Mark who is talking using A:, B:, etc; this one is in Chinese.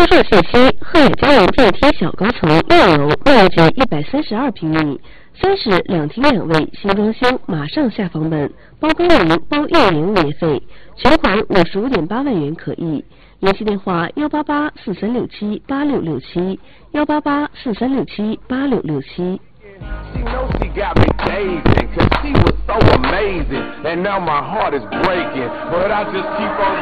A: 售信息：鹤野家园电梯小高层6楼，2间132平米，3室2厅2卫，新装修，马上下房本，包工龄、包运营免费，全款55.8万元可议。联系电话18843678667，18843678667。
B: She knows she got me dazing, cause she was so amazing, and now my heart is breaking, but I just keep on